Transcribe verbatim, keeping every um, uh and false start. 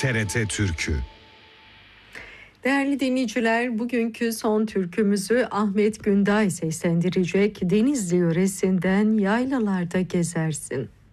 T R T Türkü. Değerli dinleyiciler, bugünkü son türkümüzü Ahmet Günday seslendirecek. Denizli yöresinden Yaylalarda Gezersin.